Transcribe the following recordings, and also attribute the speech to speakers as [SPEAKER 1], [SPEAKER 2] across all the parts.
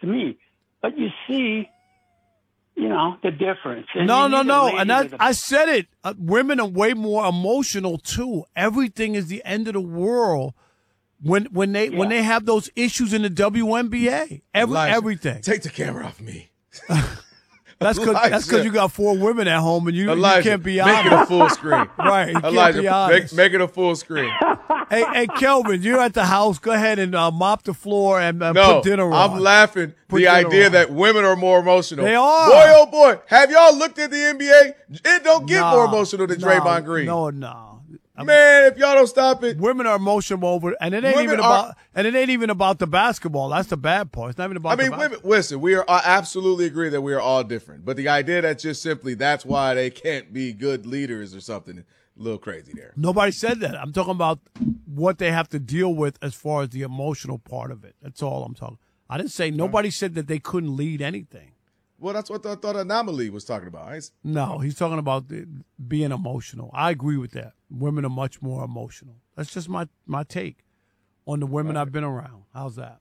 [SPEAKER 1] to me. But you see, the difference. And
[SPEAKER 2] No. And I said it. Women are way more emotional, too. Everything is the end of the world when they have those issues in the WNBA. Everything.
[SPEAKER 3] Take the camera off me.
[SPEAKER 2] That's because you got 4 women at home and you can't be honest.
[SPEAKER 3] Make it a full screen.
[SPEAKER 2] Right. You
[SPEAKER 3] Elijah,
[SPEAKER 2] can't be honest.
[SPEAKER 3] make it a full screen.
[SPEAKER 2] Hey, Kelvin, you're at the house. Go ahead and mop the floor and put dinner on.
[SPEAKER 3] I'm laughing. The idea that women are more emotional.
[SPEAKER 2] They are.
[SPEAKER 3] Boy, oh boy. Have y'all looked at the NBA? It don't get more emotional than Draymond Green.
[SPEAKER 2] No.
[SPEAKER 3] Man, if y'all don't stop it.
[SPEAKER 2] Women are emotional over it, and it ain't even about the basketball. That's the bad part. It's not even about
[SPEAKER 3] women, listen, I absolutely agree that we are all different. But the idea that just simply that's why they can't be good leaders or something, a little crazy there.
[SPEAKER 2] Nobody said that. I'm talking about what they have to deal with as far as the emotional part of it. That's all I'm talking. I didn't say nobody said that they couldn't lead anything.
[SPEAKER 3] Well, that's what I thought Anomaly was talking about.
[SPEAKER 2] No, he's talking about being emotional. I agree with that. Women are much more emotional. That's just my take on the women I've been around. How's that?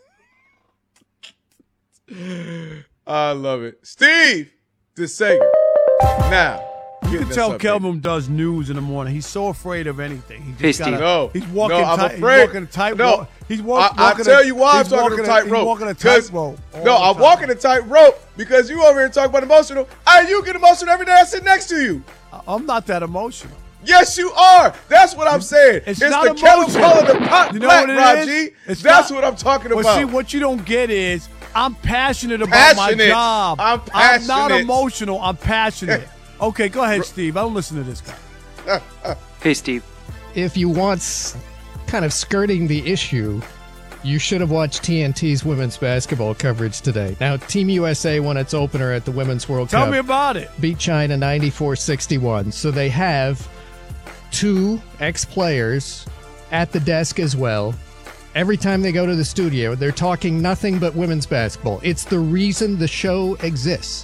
[SPEAKER 3] I love it. Steve DeSager. Now.
[SPEAKER 2] You can tell Kelvin does news in the morning. He's so afraid of anything.
[SPEAKER 3] He's walking
[SPEAKER 2] I'm afraid. He's walking a tightrope.
[SPEAKER 3] I'll tell you why I'm talking a tightrope.
[SPEAKER 2] He's walking a tightrope.
[SPEAKER 3] I'm walking a tightrope because you over here talking about emotional. You get emotional every day I sit next to you.
[SPEAKER 2] I'm not that emotional.
[SPEAKER 3] Yes, you are. That's what I'm saying.
[SPEAKER 2] It's
[SPEAKER 3] not
[SPEAKER 2] the
[SPEAKER 3] kettle calling the pot black, Rob G.
[SPEAKER 2] That's
[SPEAKER 3] what I'm talking about.
[SPEAKER 2] See, what you don't get is I'm passionate about my job.
[SPEAKER 3] I'm passionate.
[SPEAKER 2] I'm not emotional. I'm passionate. Okay, go ahead, Steve. I don't listen to this guy.
[SPEAKER 4] Hey, Steve.
[SPEAKER 5] If you want kind of skirting the issue, you should have watched TNT's women's basketball coverage today. Now, Team USA won its opener at the Women's World Cup.
[SPEAKER 2] Tell me about it.
[SPEAKER 5] Beat China 94-61. So they have 2 ex-players at the desk as well. Every time they go to the studio, they're talking nothing but women's basketball. It's the reason the show exists.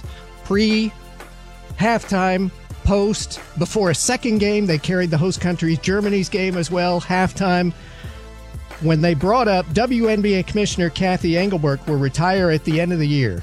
[SPEAKER 5] Halftime, post, before a second game, they carried the host country's Germany's game as well. Halftime, when they brought up WNBA Commissioner Kathy Engelbert will retire at the end of the year.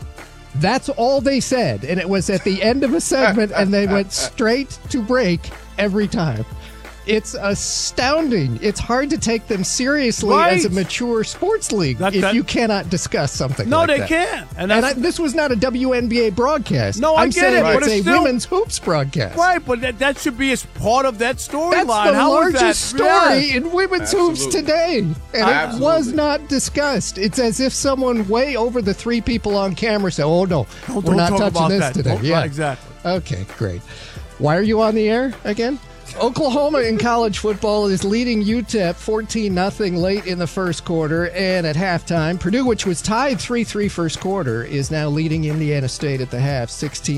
[SPEAKER 5] That's all they said, and it was at the end of a segment, and they went straight to break every time. It's astounding. It's hard to take them seriously as a mature sports league if you cannot discuss something like that.
[SPEAKER 2] No, they can't.
[SPEAKER 5] And this was not a WNBA broadcast.
[SPEAKER 2] No,
[SPEAKER 5] I'm
[SPEAKER 2] get it.
[SPEAKER 5] It's
[SPEAKER 2] But
[SPEAKER 5] a women's hoops broadcast.
[SPEAKER 2] Right, but that should be as part of that storyline.
[SPEAKER 5] That's the largest story in women's hoops today. And it was not discussed. It's as if someone way over the 3 people on camera said, oh, no, we're not touching this today.
[SPEAKER 2] Yeah, exactly.
[SPEAKER 5] Okay, great. Why are you on the air again? Oklahoma in college football is leading UTEP 14-0 late in the first quarter, and at halftime, Purdue, which was tied 3-3 first quarter, is now leading Indiana State at the half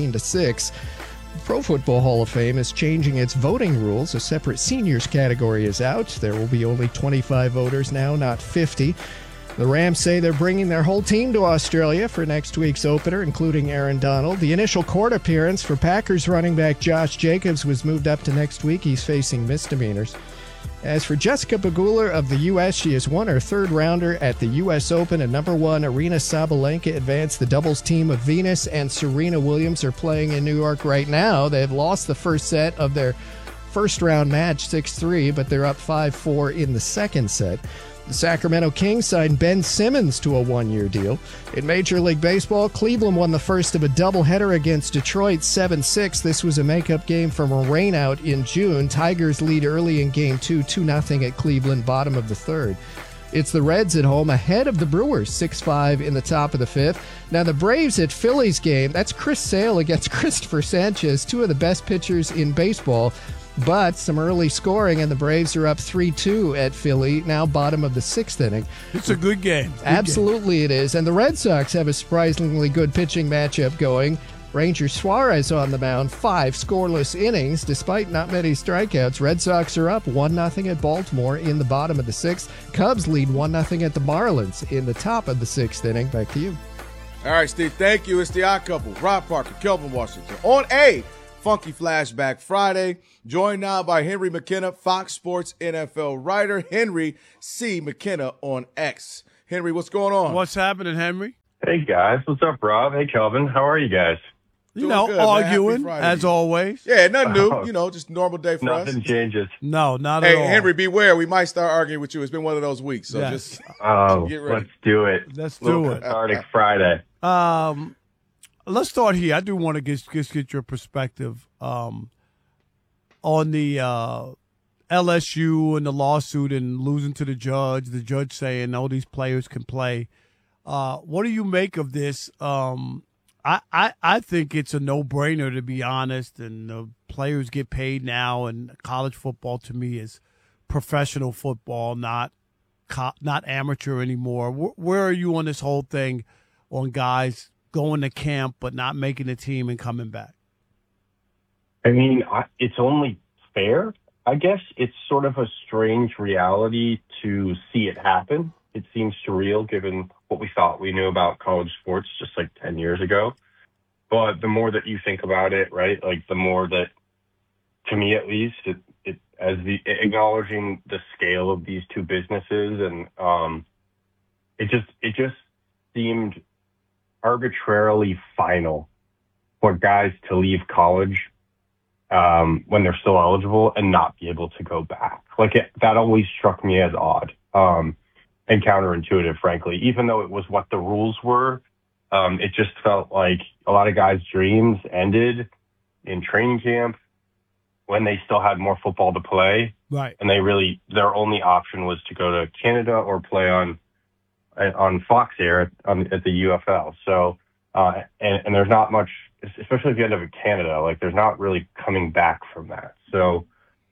[SPEAKER 5] 16-6. Pro Football Hall of Fame is changing its voting rules. A separate seniors category is out. There will be only 25 voters now, not 50. The Rams say they're bringing their whole team to Australia for next week's opener, including Aaron Donald. The initial court appearance for Packers running back Josh Jacobs was moved up to next week. He's facing misdemeanors. As for Jessica Pegula of the U.S., she has won her 3rd rounder at the U.S. Open, and number 1 Aryna Sabalenka advanced. The doubles team of Venus and Serena Williams are playing in New York right now. They have lost the first set of their first-round match 6-3, but they're up 5-4 in the second set. The Sacramento Kings signed Ben Simmons to a 1-year deal. In Major League Baseball, Cleveland won the first of a doubleheader against Detroit 7-6. This was a makeup game from a rainout in June. Tigers lead early in Game 2, 2-0 at Cleveland, bottom of the 3rd. It's the Reds at home ahead of the Brewers, 6-5 in the top of the 5th. Now the Braves at Phillies game, that's Chris Sale against Christopher Sanchez, 2 of the best pitchers in baseball. But some early scoring, and the Braves are up 3-2 at Philly, now bottom of the 6th inning.
[SPEAKER 2] It's a good game.
[SPEAKER 5] Absolutely it is. And the Red Sox have a surprisingly good pitching matchup going. Ranger Suarez on the mound, 5 scoreless innings, despite not many strikeouts. Red Sox are up 1-0 at Baltimore in the bottom of the 6th. Cubs lead 1-0 at the Marlins in the top of the 6th inning. Back to you.
[SPEAKER 3] All right, Steve, thank you. It's the Odd Couple, Rob Parker, Kelvin Washington, on a Funky Flashback Friday, joined now by Henry McKenna, Fox Sports NFL writer, Henry C. McKenna on X. Henry, what's going on?
[SPEAKER 2] What's happening, Henry?
[SPEAKER 4] Hey, guys. What's up, Rob? Hey, Kelvin. How are you guys?
[SPEAKER 2] You know,
[SPEAKER 3] good,
[SPEAKER 2] arguing, as always.
[SPEAKER 3] Yeah, nothing new. Just a normal day for us.
[SPEAKER 4] Nothing changes.
[SPEAKER 2] No, not at all.
[SPEAKER 3] Hey, Henry, beware. We might start arguing with you. It's been one of those weeks, so just get ready.
[SPEAKER 4] Let's do it.
[SPEAKER 2] Let's do it.
[SPEAKER 4] Cathartic Friday.
[SPEAKER 2] Let's start here. I do want to get your perspective on the LSU and the lawsuit and losing to the judge saying, no, these players can play. What do you make of this? I think it's a no-brainer, to be honest, and the players get paid now, and college football to me is professional football, not amateur anymore. Where are you on this whole thing on guys going to camp but not making the team and coming back?
[SPEAKER 4] I mean, it's only fair, I guess. It's sort of a strange reality to see it happen. It seems surreal given what we thought we knew about college sports just like 10 years ago. But the more that you think about it, right, like the more that, to me at least, acknowledging the scale of these two businesses, and it just seemed arbitrarily final for guys to leave college when they're still eligible and not be able to go back. That always struck me as odd. And counterintuitive, frankly, even though it was what the rules were. It just felt like a lot of guys' dreams ended in training camp when they still had more football to play.
[SPEAKER 2] Right. And
[SPEAKER 4] their only option was to go to Canada or play on Fox Air at the UFL. So, and there's not much, especially if you end up in Canada, there's not really coming back from that. So,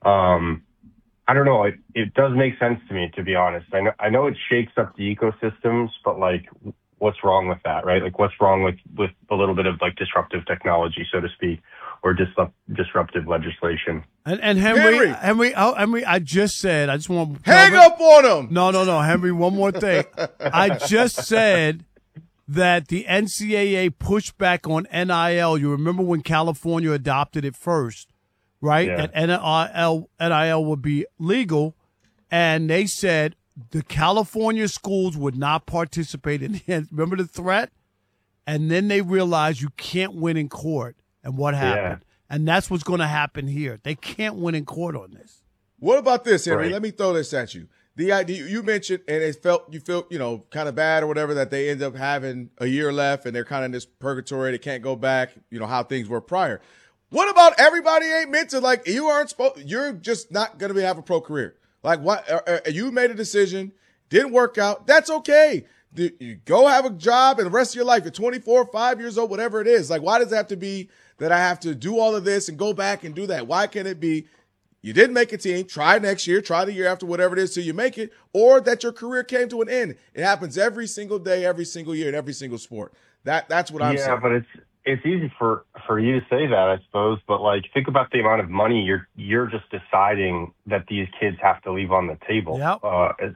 [SPEAKER 4] I don't know. It does make sense to me, to be honest. I know it shakes up the ecosystems, but what's wrong with that, right? What's wrong with a little bit of disruptive technology, so to speak, or disruptive legislation?
[SPEAKER 2] And Henry, I just want to
[SPEAKER 3] hang up on him.
[SPEAKER 2] No, Henry. One more thing. I just said that the NCAA pushed back on NIL. You remember when California adopted it first? Right?
[SPEAKER 4] Yeah.
[SPEAKER 2] That NIL would be legal, and they said the California schools would not participate in it. Remember the threat? And then they realized you can't win in court. And what happened? Yeah. And that's what's going to happen here. They can't win in court on this.
[SPEAKER 3] What about this, Henry?
[SPEAKER 4] Right.
[SPEAKER 3] Let me throw this at you. The idea you mentioned, and you felt kind of bad or whatever, that they end up having a year left and they're kind of in this purgatory. They can't go back, how things were prior. What about everybody ain't meant to, you're just not going to have a pro career. What? You made a decision, didn't work out. That's okay. You go have a job and the rest of your life. You're 24, 5 years old, whatever it is. Why does it have to be that I have to do all of this and go back and do that? Why can't it be you didn't make a team, try next year, try the year after, whatever it is, till you make it, or that your career came to an end? It happens every single day, every single year, in every single sport. That's what I'm saying.
[SPEAKER 4] Yeah, but it's easy for you to say that, I suppose, but think about the amount of money you're just deciding that these kids have to leave on the table.
[SPEAKER 2] Yep.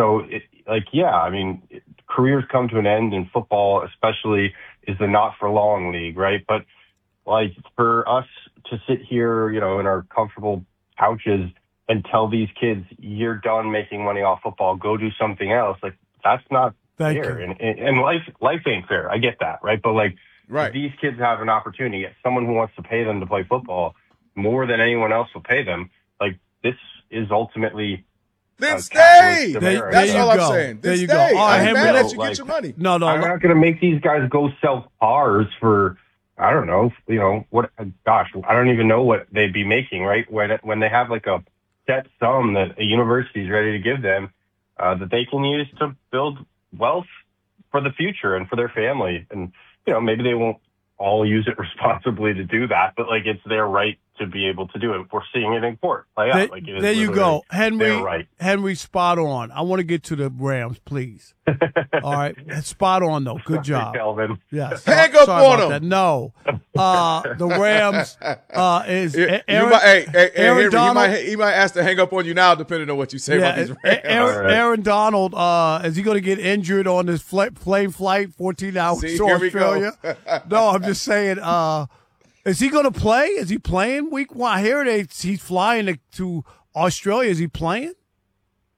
[SPEAKER 4] Careers come to an end in football, especially, is the not for long league, right? But for us to sit here, in our comfortable couches and tell these kids you're done making money off football, go do something else, that's not fair. And life ain't fair. I get that, right? But
[SPEAKER 3] right.
[SPEAKER 4] These kids have an opportunity. Someone who wants to pay them to play football more than anyone else will pay them. This is ultimately.
[SPEAKER 3] Then stay.
[SPEAKER 2] That's
[SPEAKER 3] all I'm saying.
[SPEAKER 2] There you
[SPEAKER 3] stay.
[SPEAKER 2] go. All right,
[SPEAKER 3] I'm
[SPEAKER 2] Henry,
[SPEAKER 3] mad that you get your money.
[SPEAKER 2] No.
[SPEAKER 4] I'm not going to make these guys go sell cars for, I don't know, what? Gosh, I don't even know what they'd be making, right? When they have a set sum that a university is ready to give them, that they can use to build wealth for the future and for their family. And maybe they won't all use it responsibly to do that, but it's their right to be able to do it. We're seeing it in court play out.
[SPEAKER 2] There you go, Henry.
[SPEAKER 4] Right.
[SPEAKER 2] Henry, spot on. I want to get to the Rams, please. All right, spot on though. Good job,
[SPEAKER 4] Kelvin.
[SPEAKER 2] Yes.
[SPEAKER 3] Hang up on him.
[SPEAKER 2] No, the Rams is
[SPEAKER 3] Aaron
[SPEAKER 2] Donald.
[SPEAKER 3] He might ask to hang up on you now, depending on what you say about these Rams.
[SPEAKER 2] Aaron Donald, is he going to get injured on this plane flight 14 hours to Australia? No, I'm just saying. Is he going to play? Is he playing week one? I hear he's flying to Australia. Is he playing?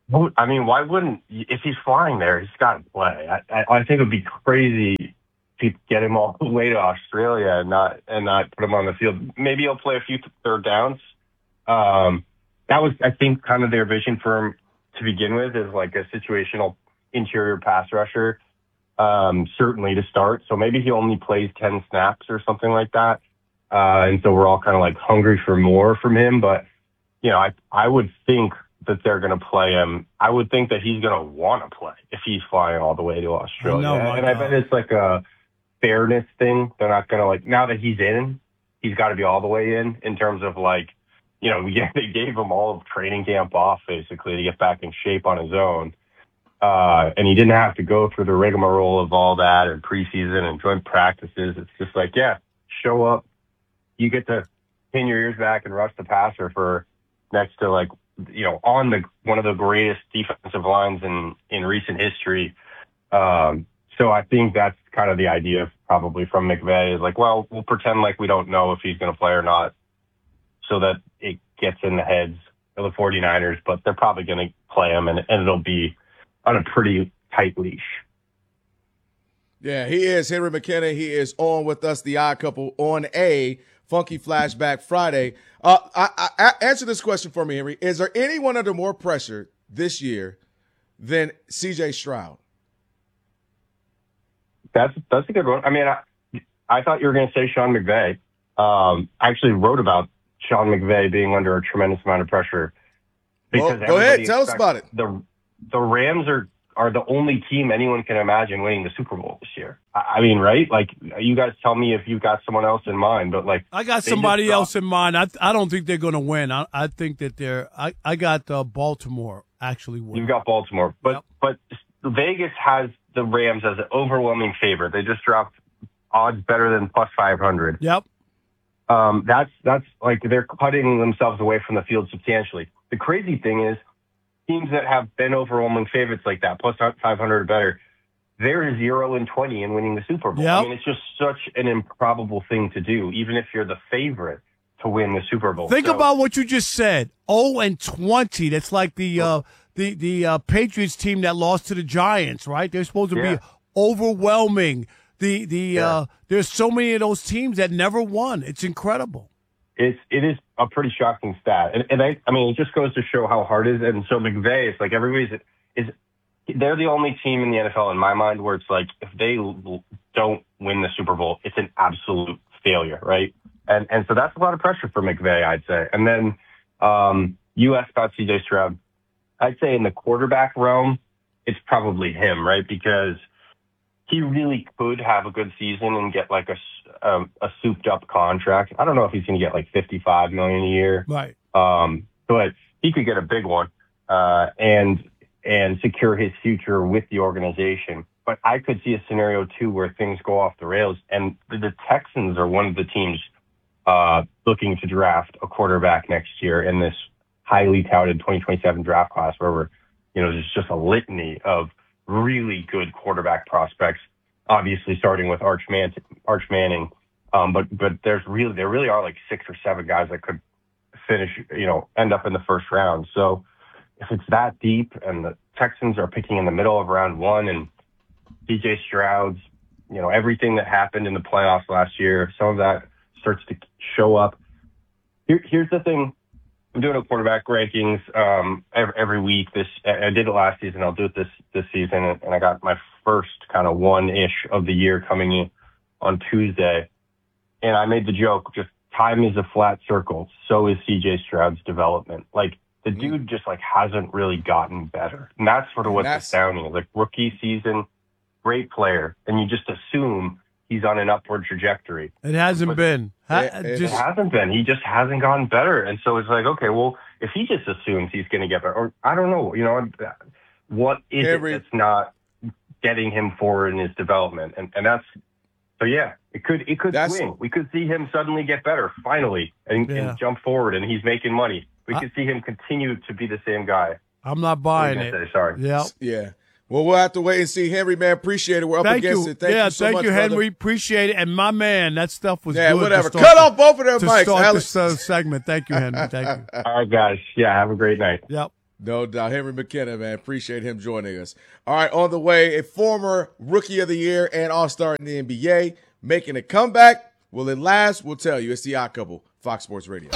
[SPEAKER 4] I mean, why wouldn't, if he's flying there, he's got to play. I think it would be crazy to get him all the way to Australia and not put him on the field. Maybe he'll play a few third downs. That was, I think, kind of their vision for him to begin with, is like a situational interior pass rusher, certainly to start. So maybe he only plays 10 snaps or something like that. And so we're all kind of like hungry for more from him. But, you know, I would think that they're going to play him. I would think that he's going to want to play if he's flying all the way to Australia. I bet it's like a fairness thing. They're not going to, like, now that he's in, he's got to be all the way in terms of, like, you know, they gave him all of training camp off basically to get back in shape on his own. And he didn't have to go through the rigmarole of all that and preseason and joint practices. It's just like, yeah, show up. You get to pin your ears back and rush the passer for next to, like, you know, on one of the greatest defensive lines in recent history. So I think that's kind of the idea probably from McVay, is like, well, we'll pretend like we don't know if he's going to play or not, so that it gets in the heads of the 49ers, but they're probably going to play him, and it'll be on a pretty tight leash.
[SPEAKER 3] Yeah, he is Henry McKenna. He is on with us, the Odd Couple, on a Funky Flashback Friday. I answer this question for me, Henry. Is there anyone under more pressure this year than C.J. Stroud?
[SPEAKER 4] That's a good one. I mean, I thought you were going to say Sean McVay. I actually wrote about Sean McVay being under a tremendous amount of pressure.
[SPEAKER 3] Well, go ahead. Tell us about it.
[SPEAKER 4] The Rams are the only team anyone can imagine winning the Super Bowl this year. I mean, right? Like, you guys tell me if you've got someone else in mind, but like,
[SPEAKER 2] I got somebody else in mind. I don't think they're going to win. I think that I got Baltimore actually winning.
[SPEAKER 4] You've got Baltimore, but Vegas has the Rams as an overwhelming favorite. They just dropped odds better than plus 500.
[SPEAKER 2] Yep.
[SPEAKER 4] That's like they're cutting themselves away from the field substantially. The crazy thing is, teams that have been overwhelming favorites like that, plus 500 or better, they're 0-20 in winning the Super Bowl.
[SPEAKER 2] Yep.
[SPEAKER 4] I mean, it's just such an improbable thing to do, even if you're the favorite to win the Super Bowl.
[SPEAKER 2] Think about what you just said. 0-20. That's like the Patriots team that lost to the Giants, right? They're supposed to be overwhelming. There's so many of those teams that never won. It's incredible.
[SPEAKER 4] It is a pretty shocking stat. And I mean, it just goes to show how hard it is. And so McVay, it's like they're the only team in the NFL in my mind where it's like, if they don't win the Super Bowl, it's an absolute failure, right? And so that's a lot of pressure for McVay, I'd say. And then you asked about C.J. Stroud. I'd say in the quarterback realm, it's probably him, right? Because he really could have a good season and get like a souped up contract. I don't know if he's going to get like $55 million a year,
[SPEAKER 2] right?
[SPEAKER 4] But he could get a big one and secure his future with the organization. But I could see a scenario too where things go off the rails, and the Texans are one of the teams looking to draft a quarterback next year in this highly touted 2027 draft class, where there's just a litany of really good quarterback prospects, obviously starting with Arch Manning. But there really are like 6 or 7 guys that could finish, end up in the first round. So if it's that deep and the Texans are picking in the middle of round 1 and C.J. Stroud's, everything that happened in the playoffs last year, some of that starts to show up. Here's the thing. I'm doing a quarterback rankings every week. I did it last season. I'll do it this season, and I got my first kind of one-ish of the year coming in on Tuesday. And I made the joke, just time is a flat circle. So is C.J. Stroud's development. Like, the dude just hasn't really gotten better, and that's sort of what's astounding. Like, rookie season, great player, and you just assume he's on an upward trajectory.
[SPEAKER 2] It hasn't been.
[SPEAKER 4] It hasn't been. He just hasn't gotten better. And so it's like, okay, well, if he just assumes he's going to get better, or I don't know, what is it that's not getting him forward in his development? And that's, so yeah, it could swing. We could see him suddenly get better, finally, and jump forward, and he's making money. We could see him continue to be the same guy.
[SPEAKER 2] I'm not buying it.
[SPEAKER 4] Sorry.
[SPEAKER 3] Yeah. Well, we'll have to wait and see. Henry, man, appreciate it. We're up against it. Thank you so much,
[SPEAKER 2] thank you,
[SPEAKER 3] brother.
[SPEAKER 2] Henry. Appreciate it. And my man, that stuff was good.
[SPEAKER 3] Yeah, whatever. Cut off both of their mics,
[SPEAKER 2] start
[SPEAKER 3] Alex.
[SPEAKER 2] this segment. Thank you, Henry. Thank you.
[SPEAKER 4] All right, guys. Yeah, have a great night.
[SPEAKER 2] Yep.
[SPEAKER 3] No doubt. Henry McKenna, man. Appreciate him joining us. All right, on the way, a former Rookie of the Year and All-Star in the NBA making a comeback. Will it last? We'll tell you. It's The Odd Couple, Fox Sports Radio.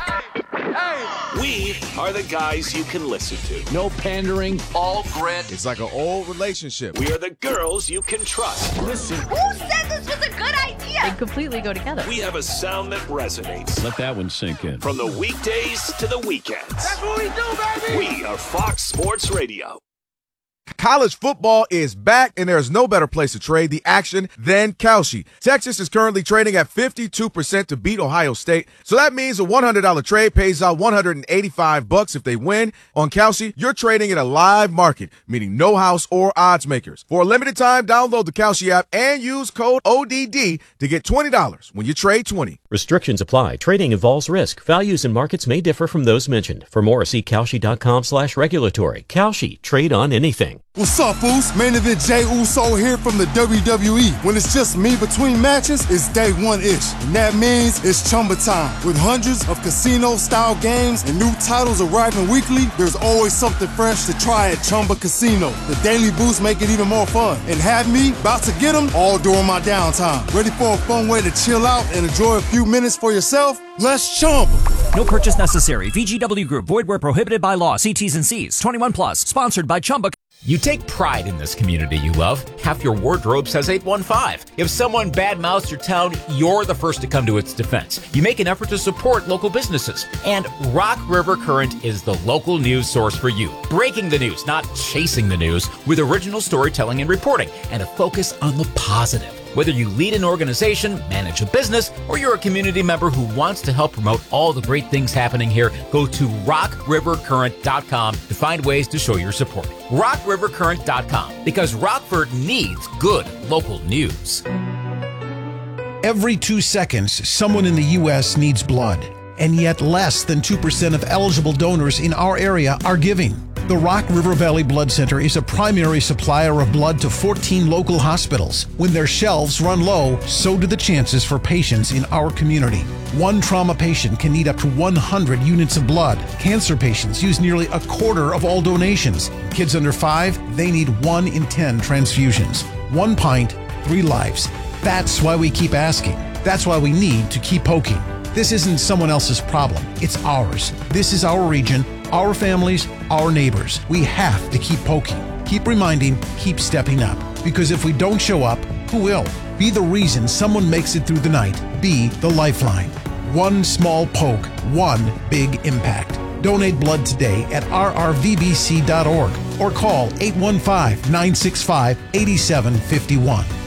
[SPEAKER 6] We are the guys you can listen to.
[SPEAKER 7] No pandering, all grit.
[SPEAKER 3] It's like an old relationship.
[SPEAKER 6] We are the girls you can trust.
[SPEAKER 7] Listen.
[SPEAKER 8] Who said this was a good idea?
[SPEAKER 9] They completely go together.
[SPEAKER 6] We have a sound that resonates.
[SPEAKER 7] Let that one sink in.
[SPEAKER 6] From the weekdays to the weekends.
[SPEAKER 8] That's what we do, baby!
[SPEAKER 6] We are Fox Sports Radio.
[SPEAKER 3] College football is back, and there's no better place to trade the action than Kalshi. Texas is currently trading at 52% to beat Ohio State, so that means a $100 trade pays out $185 if they win. On Kalshi, you're trading in a live market, meaning no house or odds makers. For a limited time, download the Kalshi app and use code ODD to get $20 when you trade 20.
[SPEAKER 10] Restrictions apply. Trading involves risk. Values and markets may differ from those mentioned. For more, see Kalshi.com/regulatory. Kalshi. Trade on anything.
[SPEAKER 11] What's up, fools? Main event Jey Uso here from the WWE. When it's just me between matches, it's day one-ish. And that means it's Chumba time. With hundreds of casino-style games and new titles arriving weekly, there's always something fresh to try at Chumba Casino. The daily boosts make it even more fun. And have me about to get them all during my downtime. Ready for a fun way to chill out and enjoy a few minutes for yourself? Let's Chumba.
[SPEAKER 12] No purchase necessary. VGW Group. Void where prohibited by law. See T's and C's. 21 plus. Sponsored by Chumba.
[SPEAKER 13] You take pride in this community you love. Half your wardrobe says 815. If someone badmouths your town, you're the first to come to its defense. You make an effort to support local businesses. And Rock River Current is the local news source for you. Breaking the news, not chasing the news, with original storytelling and reporting, and a focus on the positive. Whether you lead an organization, manage a business, or you're a community member who wants to help promote all the great things happening here, go to rockrivercurrent.com to find ways to show your support. rockrivercurrent.com, because Rockford needs good local news.
[SPEAKER 14] Every 2 seconds, someone in the U.S. needs blood, and yet less than 2% of eligible donors in our area are giving. The Rock River Valley Blood Center is a primary supplier of blood to 14 local hospitals. When their shelves run low, so do the chances for patients in our community. One trauma patient can need up to 100 units of blood. Cancer patients use nearly a quarter of all donations. Kids under 5, they need 1 in 10 transfusions. 1 pint, 3 lives. That's why we keep asking. That's why we need to keep poking. This isn't someone else's problem. It's ours. This is our region, our families, our neighbors. We have to keep poking, keep reminding, keep stepping up. Because if we don't show up, who will? Be the reason someone makes it through the night. Be the lifeline. One small poke, one big impact. Donate blood today at rrvbc.org or call 815-965-8751.